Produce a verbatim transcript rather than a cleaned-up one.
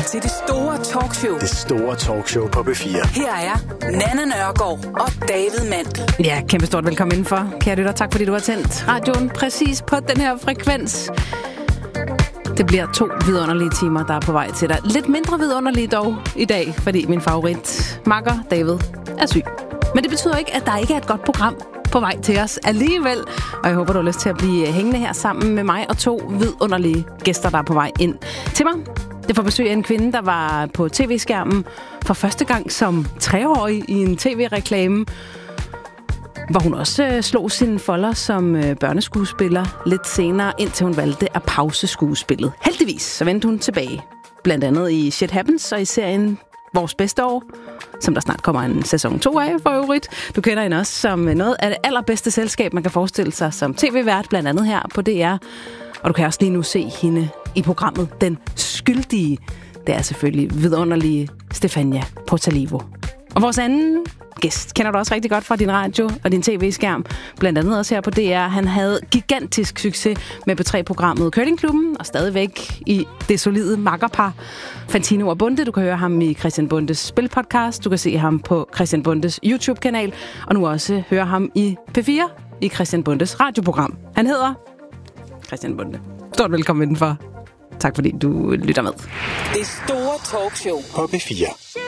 til det store talkshow. Det store talkshow på B fire. Her er Nanna Nørgaard og David Mandel. Ja, kæmpe stort velkommen indenfor. Kære lytter, tak fordi du har tændt radioen præcis på den her frekvens. Det bliver to vidunderlige timer, der er på vej til dig. Lidt mindre vidunderlige dog i dag, fordi min favorit, makker David, er syg. Men det betyder ikke, at der ikke er et godt program på vej til os alligevel. Og jeg håber, du har lyst til at blive hængende her sammen med mig og to vidunderlige gæster, der er på vej ind til mig. Det får besøg af en kvinde, der var på tv-skærmen for første gang som treårig i en tv-reklame, hvor hun også øh, slog sine folder som øh, børneskuespiller lidt senere, indtil hun valgte at pause skuespillet. Heldigvis så vendte hun tilbage, blandt andet i Shit Happens og i serien Vores Bedste År, som der snart kommer en sæson to af for øvrigt. Du kender hende også som noget af det allerbedste selskab, man kan forestille sig som tv-vært, blandt andet her på D R. Og du kan også lige nu se hende i programmet Den Skyldige. Det er selvfølgelig vidunderlige Stefania Potalivo. Og vores anden gæst kender du også rigtig godt fra din radio og din tv-skærm. Blandt andet også her på D R. Han havde gigantisk succes med P tre-programmet Curlingklubben, og stadigvæk i det solide makkerpar Fantino og Bonde. Du kan høre ham i Christian Bondes spilpodcast. Du kan se ham på Christian Bondes YouTube-kanal. Og nu også høre ham i P fire i Christian Bondes radioprogram. Han hedder Christian Bonde. Stort velkommen indenfor. Tak fordi du lytter med. Det store talkshow På B fire.